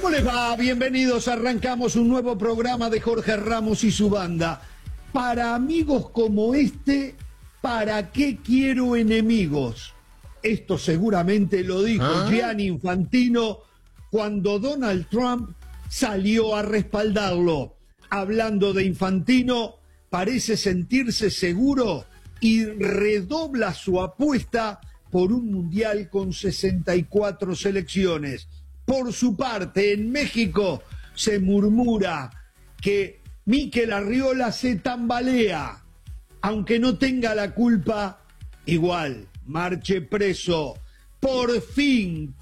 ¿Cómo les va? Bienvenidos, arrancamos un nuevo programa de Jorge Ramos y su banda. Para amigos como este, ¿para qué quiero enemigos? Esto seguramente lo dijo Gianni Infantino cuando Donald Trump salió a respaldarlo. Hablando de Infantino, parece sentirse seguro y redobla su apuesta por un mundial con 64 selecciones. Por su parte, en México se murmura que Mikel Arriola se tambalea. Aunque no tenga la culpa, igual, marche preso. Por fin,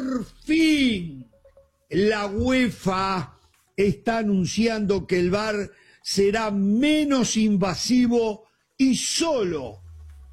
la UEFA está anunciando que el VAR será menos invasivo y solo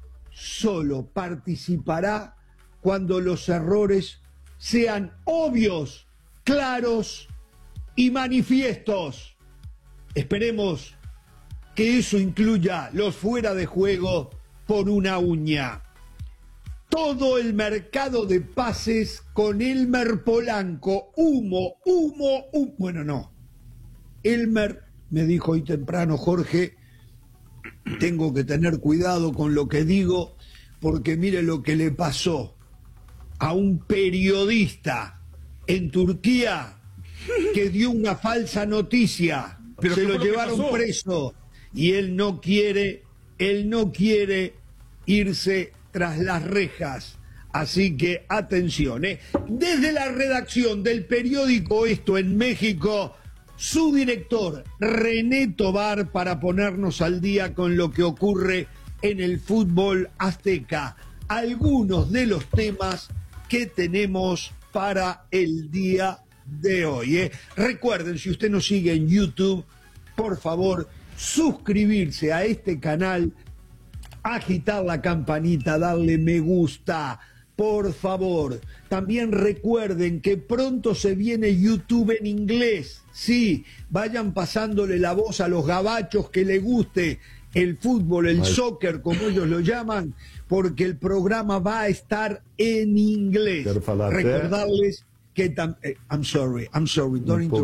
participará cuando los errores sean obvios, claros y manifiestos. Esperemos que eso incluya los fuera de juego por una uña. Todo el mercado de pases con Elmer Polanco. Humo. Bueno, no. Elmer me dijo hoy temprano, Jorge, tengo que tener cuidado con lo que digo, porque mire lo que le pasó a un periodista en Turquía que dio una falsa noticia. ¿Pero se qué lo fue lo que llevaron pasó? preso y él no quiere irse tras las rejas. Así que atención, Desde la redacción del periódico Esto en México, su director René Tobar, para ponernos al día con lo que ocurre en el fútbol azteca. Algunos de los temas que tenemos para el día de hoy. Recuerden, si usted nos sigue en YouTube, por favor, suscribirse a este canal, agitar la campanita, darle me gusta, por favor. También recuerden que pronto se viene YouTube en inglés. Sí, vayan pasándole la voz a los gabachos que les guste el fútbol, el soccer, como ellos lo llaman, porque el programa va a estar en inglés. Recordarles que I'm sorry, don't interrupt.